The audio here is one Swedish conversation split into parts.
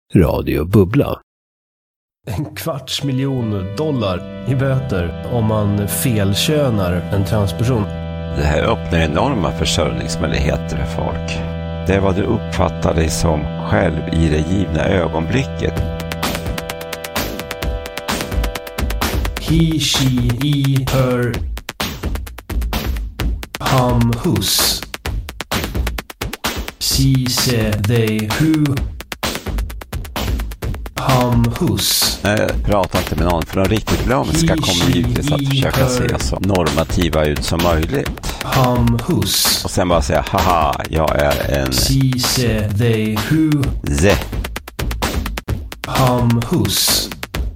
Radio Bubbla. $250 000 i böter om man felkönar en transperson. Det här öppnar enorma försörjningsmöjligheter för folk. Det är vad du uppfattar dig som själv i det givna ögonblicket. He, she, he, her, hum, hus. She, se, they, who, hum, hus. Jag pratar inte med någon för de riktigt glömska kommer givetvis att försöka se så normativa ut som möjligt. Hum, hus. Och sen bara säga, haha, jag är en... She, se, they, who, ze. hum, hus.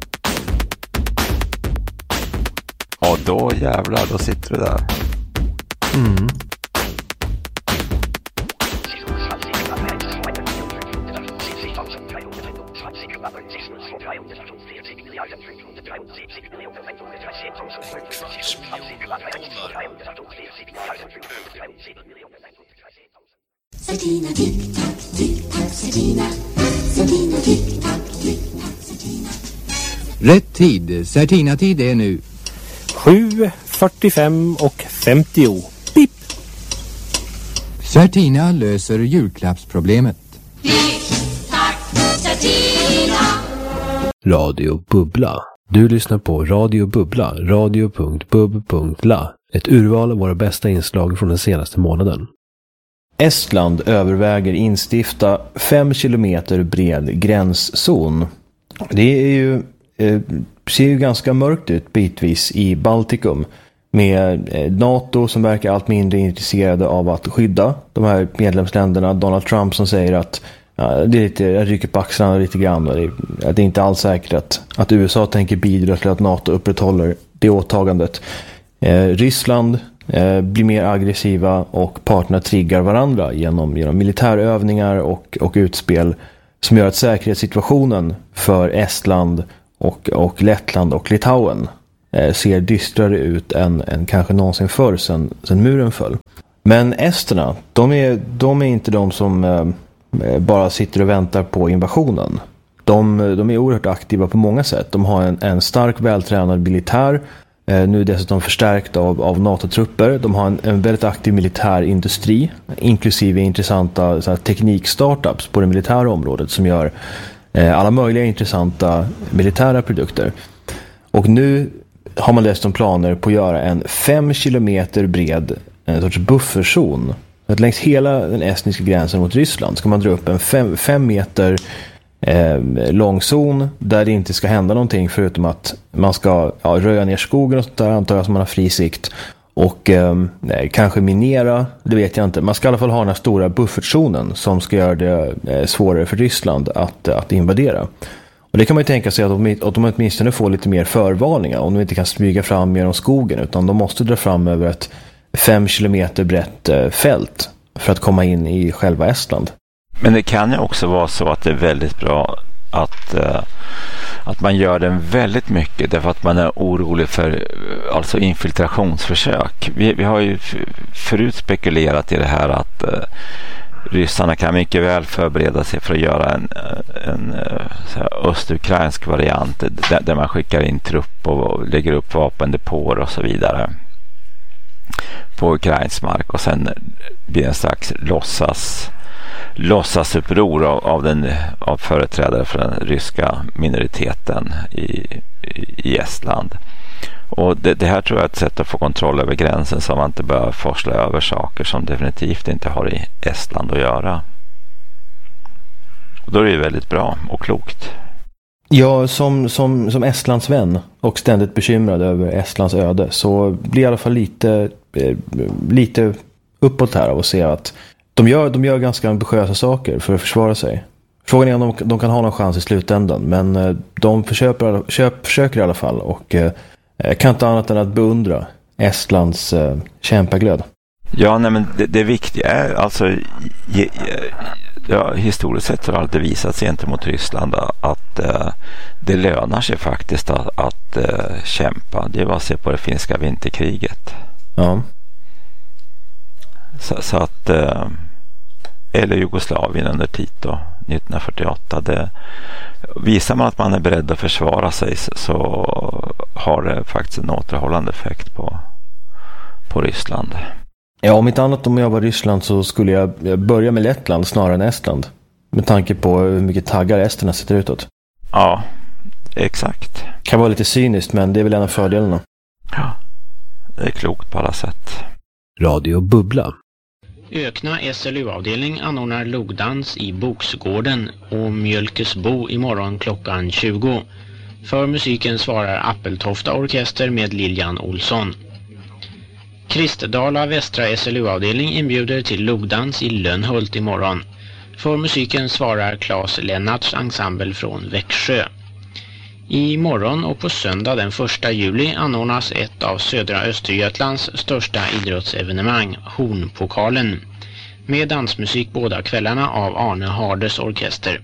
Och då jävlar, då sitter du där. Mm. Satina tick-tack, tick-tack, Satina. Satina tick-tack, tick-tack, Satina. Rätt tid, Satina-tid är nu 7:45 och 50. Pip! Satina löser julklappsproblemet. Tick-tack, Satina. Radio Bubbla. Du lyssnar på Radio Bubbla, radio.bub.la. Ett urval av våra bästa inslag från den senaste månaden. Estland överväger instifta 5 kilometer bred gränszon. Det är ju, ser ju ganska mörkt ut bitvis i Baltikum. Med NATO som verkar allt mindre intresserade av att skydda de här medlemsländerna. Donald Trump som säger att det är lite, jag rycker på axlarna lite grann. Och det är inte alls säkert att USA tänker bidra till att NATO upprätthåller det åtagandet. Ryssland blir mer aggressiva och parterna triggar varandra genom militärövningar och utspel som gör att säkerhetssituationen för Estland och Lettland och Litauen ser dystrare ut än kanske någonsin förr sen muren föll. Men esterna, de är inte de som bara sitter och väntar på invasionen. De är oerhört aktiva på många sätt. De har en stark vältränad militär, nu dessutom förstärkt av NATO-trupper. De har en väldigt aktiv militär industri, inklusive intressanta teknikstartups på det militära området som gör alla möjliga intressanta militära produkter. Och nu har man dessutom planer på att göra en 5 kilometer bred en sorts bufferzon. Att längs hela den estniska gränsen mot Ryssland ska man dra upp en 5 meter lång zon där det inte ska hända någonting förutom att man ska röja ner skogen och sånt där, antar jag, som man har fri sikt. Och kanske minera, det vet jag inte. Man ska i alla fall ha den här stora buffertzonen som ska göra det svårare för Ryssland att invadera. Och det kan man ju tänka sig att de åtminstone får lite mer förvarningar om de inte kan smyga fram genom skogen, utan de måste dra fram över ett 5 kilometer brett fält för att komma in i själva Estland. Men det kan ju också vara så att det är väldigt bra att man gör den väldigt mycket därför att man är orolig för alltså infiltrationsförsök. Vi har ju förut spekulerat i det här att ryssarna kan mycket väl förbereda sig för att göra en östukrainsk variant där man skickar in trupp och lägger upp vapendepåer och så vidare på ukrainsk mark, och sen blir en slags låtsasuppror av företrädare för den ryska minoriteten i Estland. Och det här tror jag är ett sätt att få kontroll över gränsen så man inte börjar forsla över saker som definitivt inte har i Estland att göra. Och då är det väldigt bra och klokt. Ja, som Estlands vän och ständigt bekymrad över Estlands öde, så blir i alla fall lite uppåt här av att se att de gör ganska ambitiösa saker för att försvara sig. Frågan är om de kan ha någon chans i slutändan, men de försöker i alla fall, och kan inte annat än att beundra Estlands kämpaglöd. Ja, nej, men det viktiga är alltså historiskt sett har det alltid visat sig gentemot Ryssland att det lönar sig faktiskt att kämpa. Det var att se på det finska vinterkriget. Ja. Så att eller Jugoslavien under Tito. 1948. Visar man att man är beredd att försvara sig så har det faktiskt en återhållande effekt på Ryssland. Ja, om inte annat, om jag var Ryssland så skulle jag börja med Lettland snarare än Estland. Med tanke på hur mycket taggar esterna sitter utåt. Ja, exakt. Kan vara lite cyniskt, men det är väl en av fördelarna. Ja, det är klokt på alla sätt. Radio Bubbla. Ökna SLU-avdelning anordnar logdans i Boksgården och Mjölkesbo imorgon klockan 20. För musiken svarar Appeltofta orkester med Lilian Olsson. Kristdala Västra SLU-avdelning inbjuder till logdans i Lönnhult imorgon. För musiken svarar Claes Lennarts ensemble från Växjö. I morgon och på söndag den 1 juli anordnas ett av södra Östergötlands största idrottsevenemang, Hornpokalen, med dansmusik båda kvällarna av Arne Hardes orkester.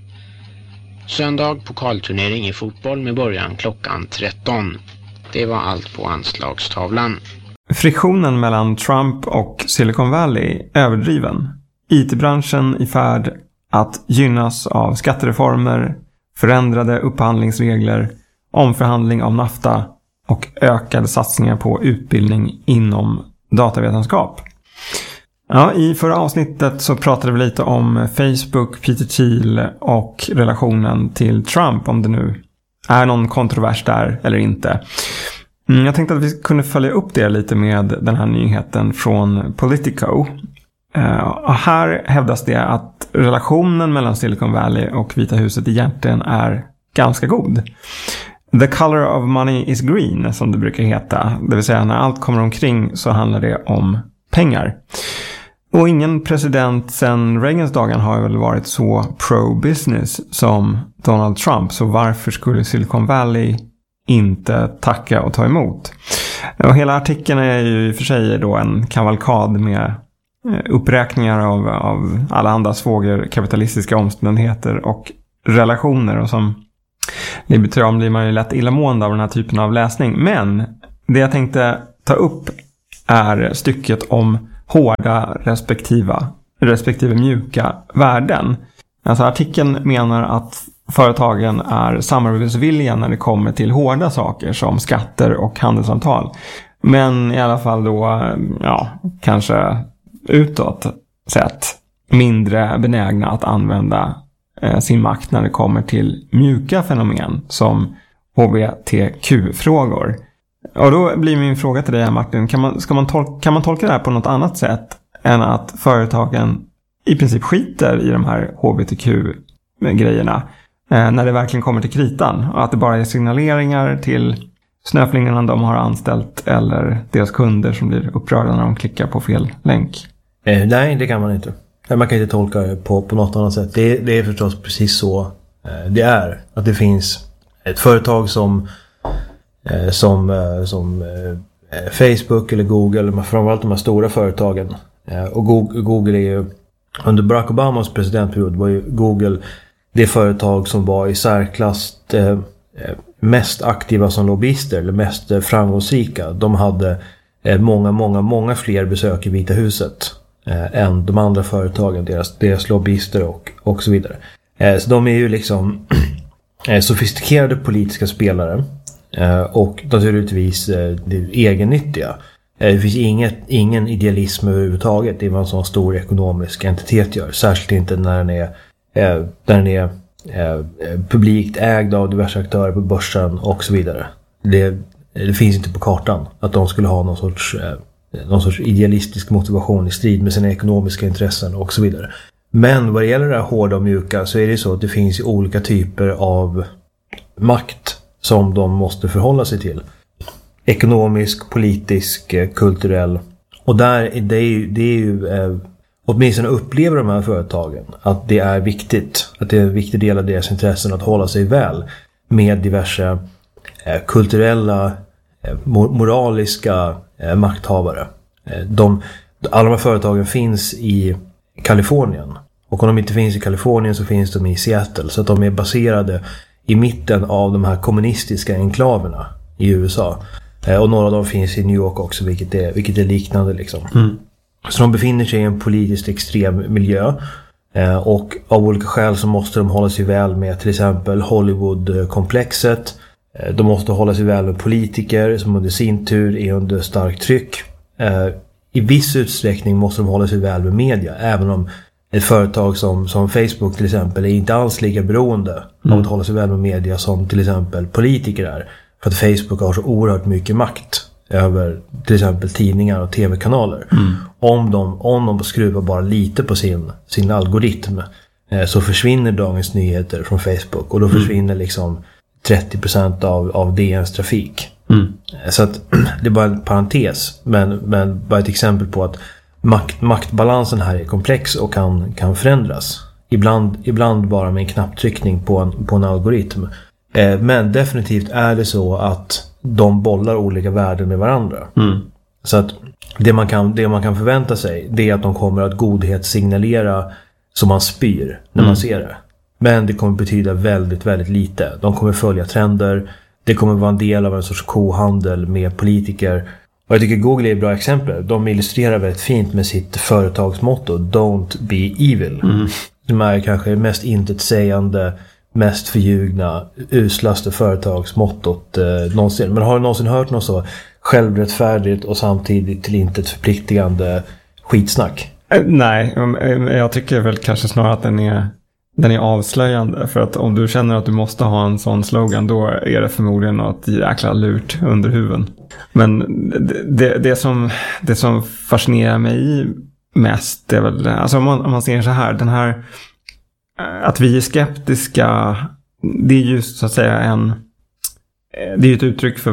Söndag pokalturnering i fotboll med början klockan 13. Det var allt på anslagstavlan. Friktionen mellan Trump och Silicon Valley är överdriven. IT-branschen i färd att gynnas av skattereformer, förändrade upphandlingsregler, omförhandling av NAFTA och ökade satsningar på utbildning inom datavetenskap. Ja, i förra avsnittet så pratade vi lite om Facebook, Peter Thiel och relationen till Trump, om det nu är någon kontrovers där eller inte. Jag tänkte att vi kunde följa upp det lite med den här nyheten från Politico. Och här hävdas det att relationen mellan Silicon Valley och Vita huset egentligen är ganska god. The color of money is green, som det brukar heta. Det vill säga när allt kommer omkring så handlar det om pengar. Och ingen president sedan Reagans dagen har väl varit så pro-business som Donald Trump. Så varför skulle Silicon Valley inte tacka och ta emot? Och hela artikeln är ju i och för sig då en kavalkad med uppräkningar av alla andra svåger kapitalistiska omständigheter och relationer, och som libertarian blir man ju lätt illamående av den här typen av läsning. Men det jag tänkte ta upp är stycket om hårda respektive mjuka värden. Alltså artikeln menar att företagen är samarbetsvilliga när det kommer till hårda saker som skatter och handelsavtal. Men i alla fall då, kanske utåt sett mindre benägna att använda sin makt när det kommer till mjuka fenomen som HBTQ-frågor. Och då blir min fråga till dig här, Martin, kan man tolka det här på något annat sätt än att företagen i princip skiter i de här HBTQ-grejerna när det verkligen kommer till kritan, och att det bara är signaleringar till snöflingarna de har anställt eller deras kunder som blir upprörda när de klickar på fel länk? Nej, det kan man inte. Man kan inte tolka det på något annat sätt. Det är förstås precis så det är. Att det finns ett företag som Facebook eller Google, framförallt de här stora företagen. Och Google är ju, under Barack Obamas presidentperiod var ju Google det företag som var i särklass mest aktiva som lobbyister, eller mest framgångsrika. De hade många fler besök i Vita huset än de andra företagen, deras lobbyister och så vidare. Så de är ju liksom sofistikerade politiska spelare och naturligtvis egennyttiga. Det finns ingen idealism överhuvudtaget i vad en sån stor ekonomisk entitet gör. Särskilt inte när den är publikt ägd av diverse aktörer på börsen och så vidare. Det finns inte på kartan att de skulle ha någon sorts idealistisk motivation i strid med sina ekonomiska intressen och så vidare. Men vad det gäller det här hårda och mjuka så är det så att det finns olika typer av makt som de måste förhålla sig till. Ekonomisk, politisk, kulturell. Och det är ju åtminstone upplever de här företagen att det är viktigt. Att det är en viktig del av deras intressen att hålla sig väl med diverse kulturella, moraliska makthavare. Alla de här företagen finns i Kalifornien. Och om de inte finns i Kalifornien så finns de i Seattle. Så att de är baserade i mitten av de här kommunistiska enklaverna i USA. Och några av dem finns i New York också, vilket är liknande liksom. Så de befinner sig i en politiskt extrem miljö. Och av olika skäl så måste de hålla sig väl med till exempel Hollywood-komplexet. De måste hålla sig väl med politiker som under sin tur är under starkt tryck. I viss utsträckning måste de hålla sig väl med media, även om ett företag som Facebook till exempel är inte alls lika beroende av att hålla sig väl med media som till exempel politiker är. För att Facebook har så oerhört mycket makt över till exempel tidningar och tv-kanaler. Om de skruvar bara lite på sin algoritm så försvinner Dagens Nyheter från Facebook. Och då försvinner liksom 30% av DNs trafik. Så att det är bara en parentes. Men bara ett exempel på att maktbalansen här är komplex och kan förändras. Ibland bara med en knapptryckning på en algoritm. Men definitivt är det så att de bollar olika värden med varandra. Så att det man kan förvänta sig, det är att de kommer att godhetssignalera som man spyr när man ser det. Men det kommer betyda väldigt, väldigt lite. De kommer följa trender. Det kommer vara en del av en sorts kohandel med politiker. Och jag tycker Google är ett bra exempel. De illustrerar väldigt fint med sitt företagsmotto Don't be evil. Som är kanske mest intetsägande, mest förljugna, uslaste företagsmottot någonsin. Men har du någonsin hört något så självrättfärdigt och samtidigt till intet förpliktigande skitsnack? Nej, jag tycker väl kanske snarare att den är avslöjande. För att om du känner att du måste ha en sån slogan, då är det förmodligen något jäkla lurt under huven. Men det som fascinerar mig mest är väl, alltså om man ser så här, den här att vi är skeptiska, det är ju så att säga det är ett uttryck för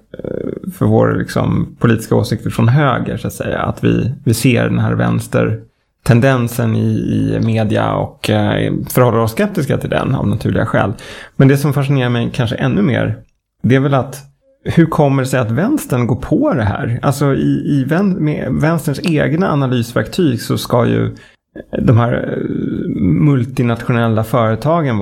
vår liksom politiska åsikter från höger, så att säga, att vi ser den här vänstertendensen i media och förhåller oss skeptiska till den av naturliga skäl. Men det som fascinerar mig kanske ännu mer, det är väl att hur kommer det sig att vänstern går på det här? Alltså med vänsterns egna analysverktyg så ska ju de här multinationella företagen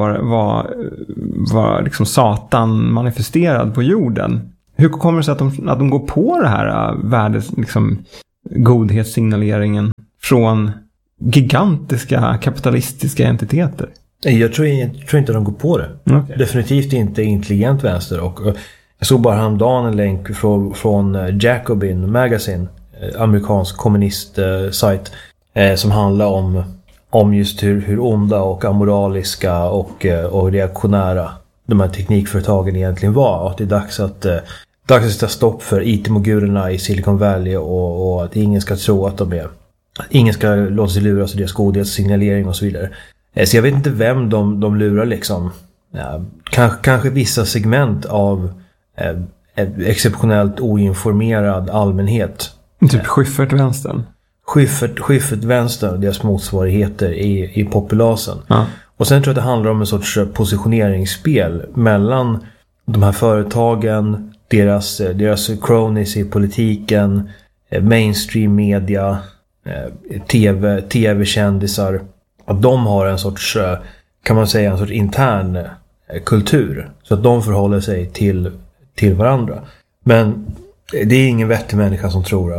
var liksom Satan manifesterad på jorden. Hur kommer det sig att de går på det här världens liksom godhetssignaleringen från gigantiska kapitalistiska entiteter? Jag tror inte de går på det. Okay. Definitivt inte intelligent vänster. Och jag såg bara häromdagen en länk från Jacobin Magazine, amerikansk kommunistsajt, som handlar om just hur onda och amoraliska och reaktionära de här teknikföretagen egentligen var. Och att det är dags att sätta stopp för IT-mogulerna i Silicon Valley och att ingen ska tro att ingen ska låta sig luras av deras godhetssignalering och så vidare. Så jag vet inte vem de lurar liksom. Ja, kanske vissa segment av exceptionellt oinformerad allmänhet. Typ Schyffert-vänstern. Schyffert-vänstern, deras motsvarigheter i populasen. Ja. Och sen tror jag att det handlar om en sorts positioneringsspel mellan de här företagen, deras cronies i politiken, mainstream media, tv-kändisar. Att de har en sorts, kan man säga, en sorts intern kultur. Så att de förhåller sig till varandra. Men det är ingen vettig människa som tror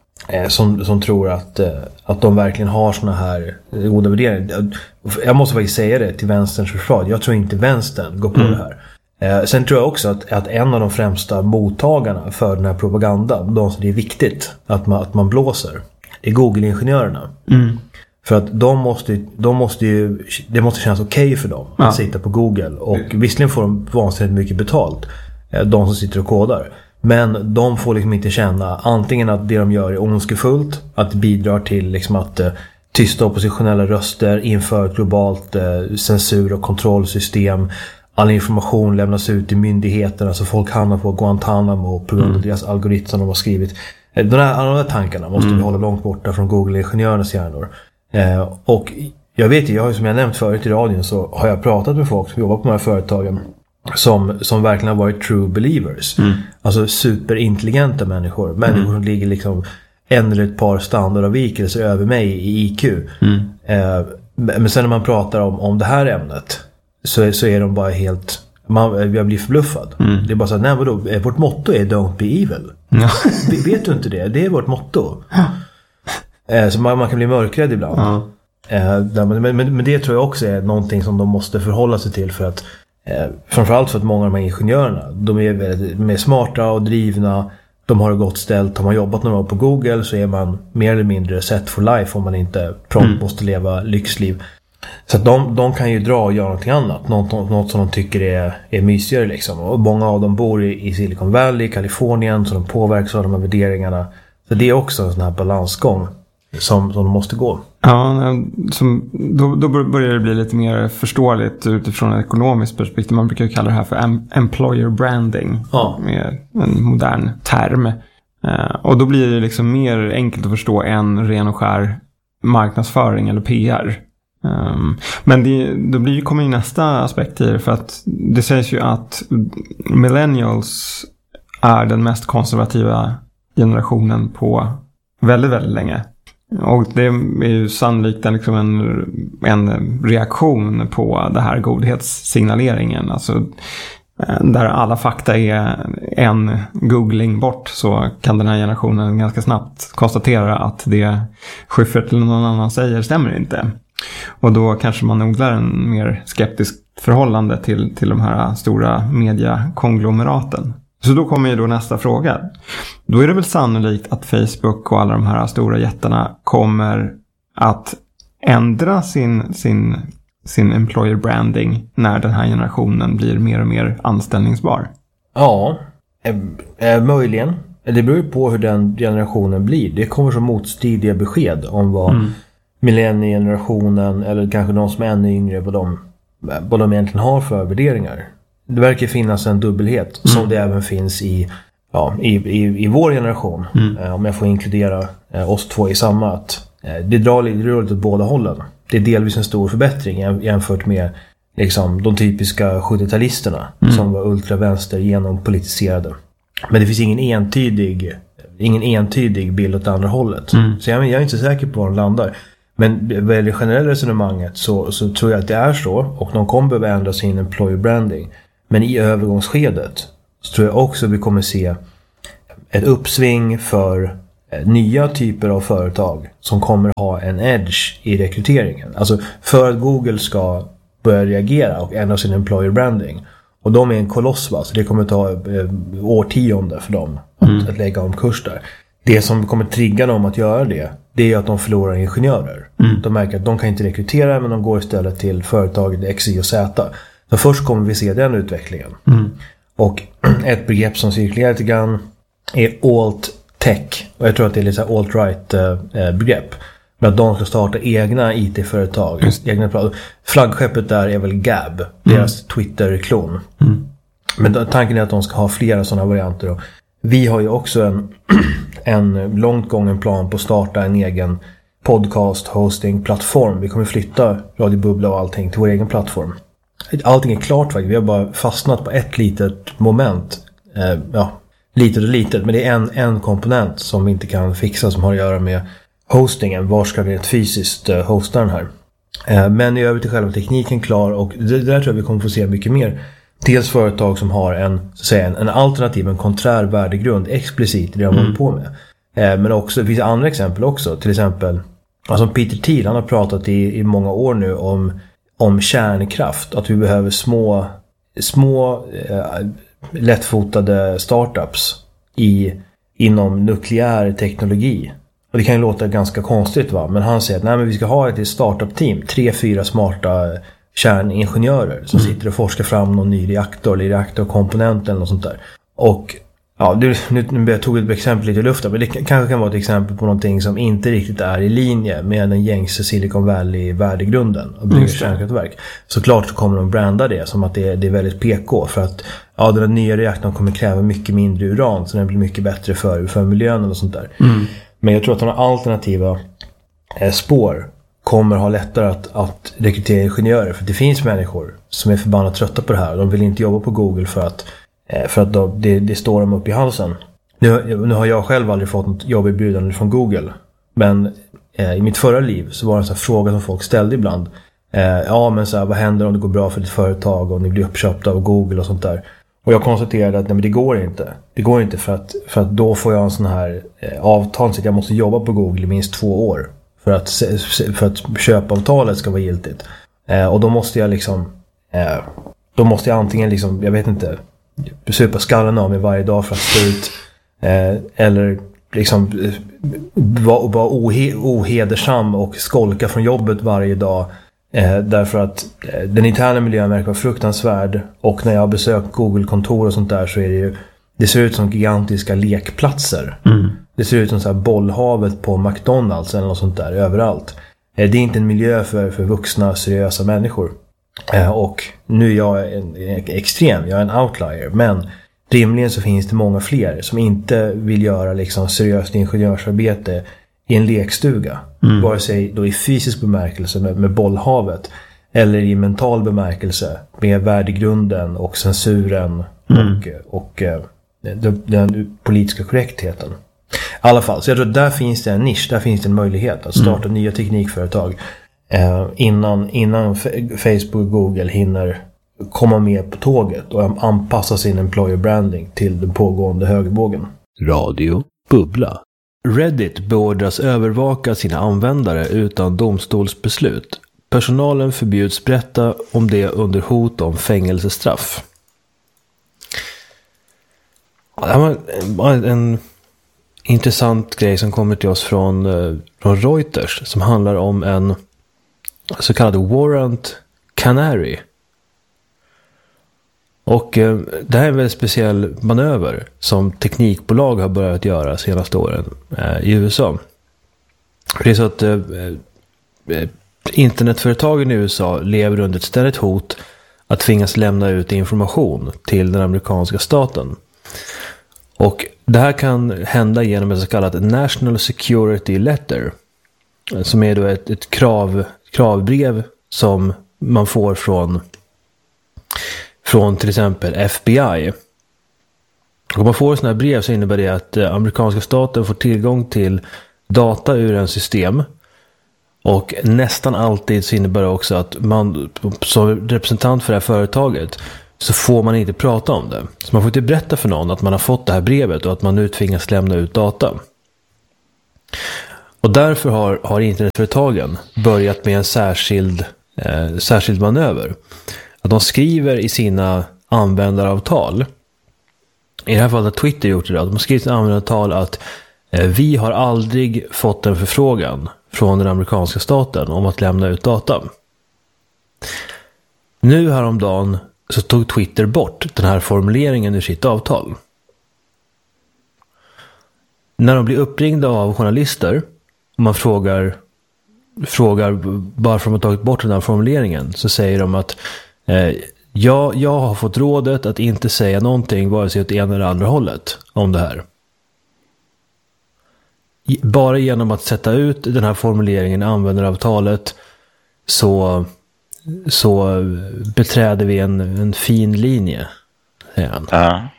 att de verkligen har såna här goda värderingar. Jag måste faktiskt säga det till vänsterns försvar. Jag tror inte vänstern går på det här. Sen tror jag också att en av de främsta mottagarna för den här propagandan, de som det är viktigt att man blåser, är Google-ingenjörerna. För att det måste kännas okej för dem att sitta på Google. Och visserligen får de vansinnigt mycket betalt, de som sitter och kodar. Men de får liksom inte känna antingen att det de gör är ondskefullt, att det bidrar till liksom att tysta oppositionella röster, inför ett globalt censur- och kontrollsystem. All information lämnas ut till myndigheterna så folk hamnar på Guantanamo på grund av deras algoritmer som de har skrivit. Alla de här tankarna måste vi hålla långt borta från Google-ingenjörernas hjärnor. Och jag vet ju, som jag nämnt förut i radion, så har jag pratat med folk som jobbar på de här företagen som verkligen har varit true believers. Alltså superintelligenta människor. Människor som ligger liksom en eller ett par standardavvikelser över mig i IQ. Men sen när man pratar om det här ämnet så är de bara helt... Jag blir förbluffad. Det är bara så att, nej vadå, vårt motto är Don't be evil. Vet du inte det? Det är vårt motto. Så man kan bli mörkrädd ibland. Men det tror jag också är någonting som de måste förhålla sig till, för att framförallt för att många av de här ingenjörerna, de är smarta och drivna, de har det gott ställt, har man jobbat några år på Google så är man mer eller mindre set for life om man inte prompt måste leva lyxliv. Så att de kan ju dra och göra någonting annat, något som de tycker är mysigare liksom. Och många av dem bor i Silicon Valley, Kalifornien, så de påverkas av de här värderingarna. Så det är också en sån här balansgång som de måste gå. Ja, då börjar det bli lite mer förståeligt utifrån ett ekonomiskt perspektiv. Man brukar ju kalla det här för employer branding, med en modern term. Och då blir det liksom mer enkelt att förstå än ren och skär marknadsföring eller PR. Men då kommer ju nästa aspekt i det, för att det sägs ju att millennials är den mest konservativa generationen på väldigt, väldigt länge. Och det är ju sannolikt en reaktion på det här godhetssignaleringen. Alltså där alla fakta är en googling bort, så kan den här generationen ganska snabbt konstatera att det Schyffert eller någon annan säger stämmer inte. Och då kanske man odlar en mer skeptisk förhållande till de här stora mediakonglomeraten. Så då kommer ju då nästa fråga. Då är det väl sannolikt att Facebook och alla de här stora jättarna kommer att ändra sin employer branding när den här generationen blir mer och mer anställningsbar? Ja, möjligen. Det beror ju på hur den generationen blir. Det kommer så motstridiga besked om vad millenniegenerationen eller kanske de som är ännu yngre, vad de egentligen har för värderingar. Det verkar finnas en dubbelhet som det även finns i vår generation. Om jag får inkludera oss två i samma, att det drar lite åt båda hållen. Det är delvis en stor förbättring jämfört med liksom de typiska 70-talisterna som var ultravänster genompolitiserade. Men det finns ingen entydig bild åt andra hållet. Så jag är inte så säker på var de landar. Men med det generella resonemanget så tror jag att det är så, och de kommer behöva ändra sin employer branding. Men i övergångsskedet så tror jag också att vi kommer se ett uppsving för nya typer av företag som kommer ha en edge i rekryteringen. Alltså för att Google ska börja reagera och ändra sin employer branding. Och de är en koloss, va? Så det kommer ta årtionde för dem att lägga om kurs där. Det som kommer trigga dem att göra det är att de förlorar ingenjörer. De märker att de kan inte rekrytera, men de går istället till företaget X, Y och Z. Så först kommer vi se den utvecklingen. Och ett begrepp som cirkulerar lite grann är alt-tech. Och jag tror att det är lite alt-right begrepp. Men att de ska starta egna IT-företag. Flaggskeppet där är väl Gab, deras Twitter-klon. Men tanken är att de ska ha flera sådana varianter. Och vi har ju också en långt gången plan på att starta en egen podcast-hosting-plattform. Vi kommer flytta Radio Bubbla och allting till vår egen plattform. Allting är klart faktiskt. Vi har bara fastnat på ett litet moment. Litet, men det är en komponent som vi inte kan fixa, som har att göra med hostingen. Var ska vi rent fysiskt hosta den här? Men i övrigt är själva tekniken klar, och det där tror jag vi kommer få se mycket mer. Dels företag som har en alternativ, en konträr värdegrund explicit i det de håller på med. Men också, det finns andra exempel också. Till exempel, alltså Peter Thiel, han har pratat i många år nu om kärnkraft. Att vi behöver små lättfotade startups inom nukleär teknologi. Och det kan ju låta ganska konstigt, va? Men han säger att vi ska ha ett startup-team. 3-4 smarta kärningenjörer som sitter och forskar fram någon ny reaktor eller reaktorkomponent eller något sånt där. Och nu tog ett exempel lite i luften, men det kanske kan vara ett exempel på någonting som inte riktigt är i linje med den gängse Silicon Valley-värdegrunden och bygga kärnkraftverk. Såklart så kommer de branda det som att det är väldigt PK, för att den här nya reaktorn kommer kräva mycket mindre uran, så den blir mycket bättre för miljön och sånt där. Men jag tror att de alternativa spår kommer ha lättare att rekrytera ingenjörer, för det finns människor som är förbannat trötta på det här. De vill inte jobba på Google för att det står dem upp i halsen. Nu har jag själv aldrig fått något jobberbjudande från Google, men i mitt förra liv så var det en sån här fråga som folk ställde ibland. Men så här, vad händer om det går bra för ditt företag och ni blir uppköpta av Google och sånt där? Och jag konstaterade att nej, men det går inte. Det går inte för att då får jag en sån här avtal så att jag måste jobba på Google i minst 2 år för att köpavtalet ska vara giltigt. Och då måste jag antingen liksom, jag vet inte, supa skallen av mig varje dag för att stå ut, eller liksom vara ohedersam och skolka från jobbet varje dag, därför att den interna miljön verkar fruktansvärd. Och när jag har besökt Google-kontor och sånt där, så är det ser ut som gigantiska lekplatser. Det ser ut som så här bollhavet på McDonald's eller något sånt där överallt. Det är inte en miljö för vuxna, seriösa människor. Och nu är jag en extrem, jag är en outlier. Men rimligen så finns det många fler som inte vill göra liksom seriöst ingenjörsarbete i en lekstuga. Vare sig då i fysisk bemärkelse med bollhavet, eller i mental bemärkelse med värdegrunden och censuren och den politiska korrektheten. I alla fall, så jag tror att där finns det en nisch, där finns det en möjlighet att starta nya teknikföretag innan Facebook och Google hinner komma med på tåget och anpassa sin employer branding till den pågående högervågen. Radio Bubbla. Reddit beordras övervaka sina användare utan domstolsbeslut. Personalen förbjuds berätta om det under hot om fängelsestraff. Det var en intressant grej som kommer till oss från Reuters, som handlar om en så kallad Warrant Canary. Och det här är en väldigt speciell manöver som teknikbolag har börjat göra senaste åren i USA. Det är så att internetföretagen i USA lever under ett ständigt hot att tvingas lämna ut information till den amerikanska staten. Och det här kan hända genom ett så kallat National Security Letter, som är då ett kravbrev som man får från till exempel FBI. Om man får sådana här brev så innebär det att amerikanska staten får tillgång till data ur en system. Och nästan alltid så innebär det också att man som representant för det här företaget så får man inte prata om det. Så man får inte berätta för någon att man har fått det här brevet och att man nu tvingas lämna ut data. Och därför har internetföretagen börjat med en särskild manöver. Att de skriver i sina användaravtal, i det här fallet har Twitter gjort det, att de skriver i sina användaravtal att vi har aldrig fått en förfrågan från den amerikanska staten om att lämna ut data. Nu häromdagen så tog Twitter bort den här formuleringen ur sitt avtal. När de blir uppringda av journalister och man frågar varför de har tagit bort den här formuleringen, så säger de att jag har fått rådet att inte säga någonting vare sig åt ena eller andra hållet om det här. Bara genom att sätta ut den här formuleringen i användaravtalet så beträder vi en fin linje, säger han. Ja.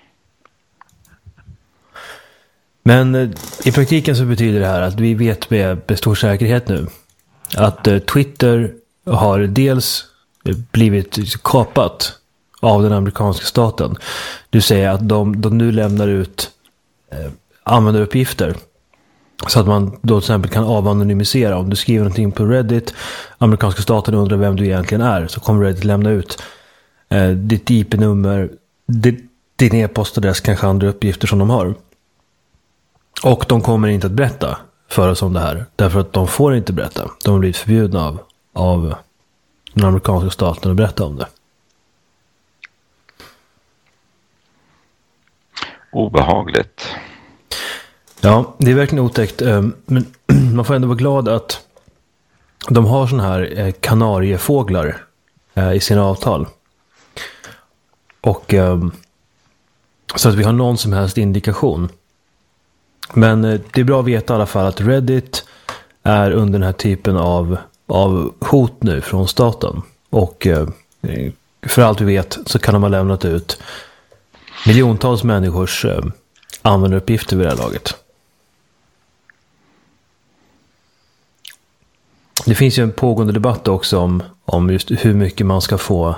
Men i praktiken så betyder det här att vi vet med stor säkerhet nu att Twitter har dels blivit kapat av den amerikanska staten. Du säger att de nu lämnar ut användaruppgifter så att man då till exempel kan avanonymisera. Om du skriver någonting på Reddit, amerikanska staten undrar vem du egentligen är, så kommer Reddit lämna ut ditt IP-nummer, din e-postadress, kanske andra uppgifter som de har. Och de kommer inte att berätta för oss om det här, därför att de får inte berätta. De har blivit förbjudna av den amerikanska staten att berätta om det. Obehagligt. Ja, det är verkligen otäckt. Men man får ändå vara glad att de har såna här kanariefåglar i sina avtal. Och så att vi har någon som helst indikation. Men det är bra att veta i alla fall att Reddit är under den här typen av hot nu från staten. Och för allt vi vet så kan de ha lämnat ut miljontals människors användaruppgifter vid det här laget. Det finns ju en pågående debatt också om just hur mycket man ska få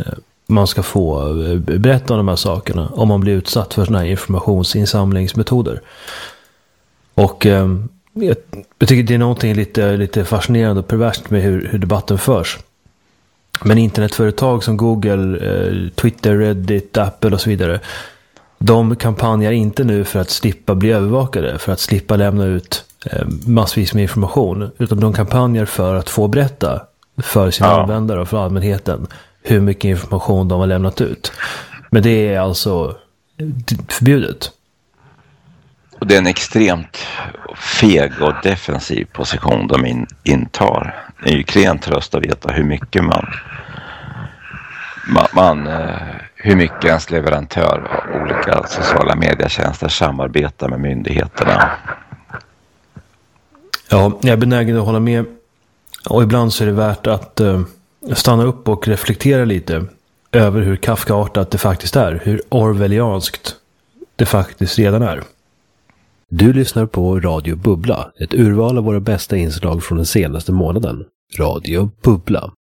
berätta om de här sakerna om man blir utsatt för såna här informationsinsamlingsmetoder. Och Jag tycker det är någonting lite fascinerande och perverst med hur debatten förs. Men internetföretag som Google, Twitter, Reddit, Apple och så vidare, de kampanjar inte nu för att slippa bli övervakade, för att slippa lämna ut massvis med information, utan de kampanjar för att få berätta för sina användare och för allmänheten hur mycket information de har lämnat ut. Men det är alltså förbjudet. Och det är en extremt feg och defensiv position de intar. Det är ju klen tröst att veta hur mycket hur mycket ens leverantör av olika sociala medietjänster samarbetar med myndigheterna. Ja, jag är benägen att hålla med. Och ibland så är det värt att stanna upp och reflektera lite över hur Kafkaartat det faktiskt är. Hur orwellianskt det faktiskt redan är. Du lyssnar på Radio Bubbla, ett urval av våra bästa inslag från den senaste månaden. Radio Bubbla.